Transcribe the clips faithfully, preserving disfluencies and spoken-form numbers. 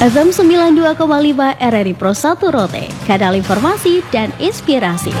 F M sembilan puluh dua koma lima R R I Pro satu Rote, kanal informasi dan inspirasi.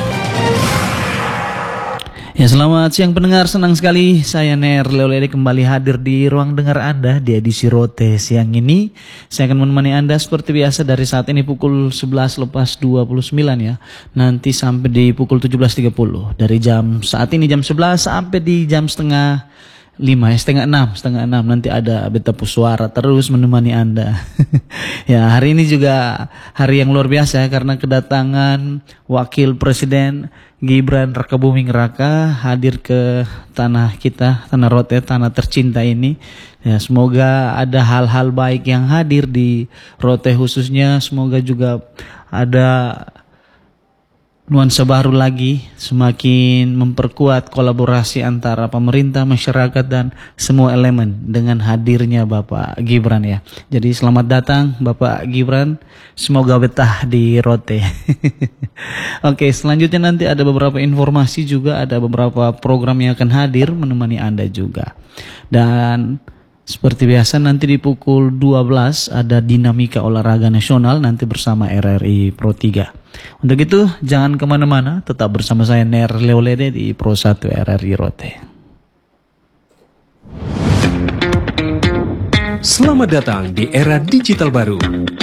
Ya, selamat siang pendengar, senang sekali saya Ner Leolede kembali hadir di ruang dengar Anda di edisi Rote siang ini. Saya akan menemani Anda seperti biasa dari saat ini pukul sebelas lepas dua puluh sembilan ya. Nanti sampai di pukul tujuh belas tiga puluh. Dari jam saat ini jam sebelas sampai di jam setengah lima, ya, setengah enam, setengah enam nanti ada Beta Puswara terus menemani Anda. Ya, hari ini juga hari yang luar biasa ya, karena kedatangan Wakil Presiden Gibran Rakabuming Raka hadir ke tanah kita, tanah Rote, tanah tercinta ini. Ya, semoga ada hal-hal baik yang hadir di Rote khususnya. Semoga juga ada nuansa baru lagi, semakin memperkuat kolaborasi antara pemerintah, masyarakat, dan semua elemen dengan hadirnya Bapak Gibran ya. Jadi selamat datang Bapak Gibran, semoga betah di Rote. Oke, selanjutnya nanti ada beberapa informasi juga, ada beberapa program yang akan hadir menemani Anda juga. Dan seperti biasa nanti di pukul dua belas ada dinamika olahraga nasional nanti bersama R R I Pro tiga. Untuk itu jangan kemana-mana, tetap bersama saya Ner Leolede di Pro satu R R I Rote. Selamat datang di era digital baru.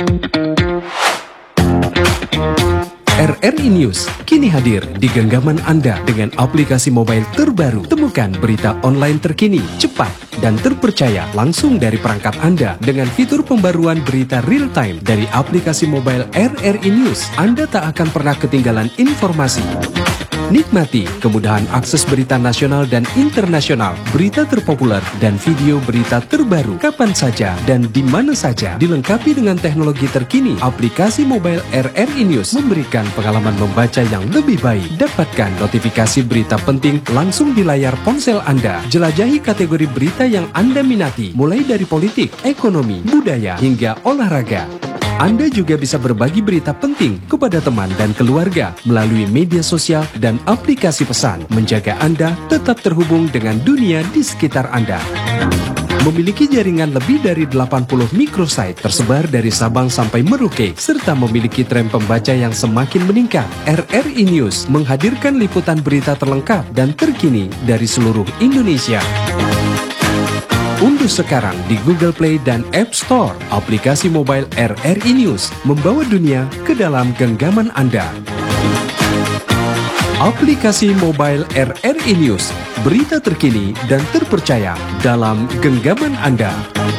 R R I News kini hadir di genggaman Anda dengan aplikasi mobile terbaru. Temukan berita online terkini, cepat, dan terpercaya langsung dari perangkat Anda dengan fitur pembaruan berita real time dari aplikasi mobile R R I News. Anda tak akan pernah ketinggalan informasi. Nikmati kemudahan akses berita nasional dan internasional, berita terpopuler, dan video berita terbaru kapan saja dan di mana saja. Dilengkapi dengan teknologi terkini, aplikasi mobile R R I News memberikan pengalaman membaca yang lebih baik. Dapatkan notifikasi berita penting langsung di layar ponsel Anda. Jelajahi kategori berita yang Anda minati, mulai dari politik, ekonomi, budaya, hingga olahraga. Anda juga bisa berbagi berita penting kepada teman dan keluarga melalui media sosial dan aplikasi pesan, menjaga Anda tetap terhubung dengan dunia di sekitar Anda. Memiliki jaringan lebih dari delapan puluh microsite tersebar dari Sabang sampai Merauke, serta memiliki tren pembaca yang semakin meningkat. R R I News menghadirkan liputan berita terlengkap dan terkini dari seluruh Indonesia. Unduh sekarang di Google Play dan App Store aplikasi mobile R R I News, membawa dunia ke dalam genggaman Anda. Aplikasi mobile R R I News, berita terkini dan terpercaya dalam genggaman Anda.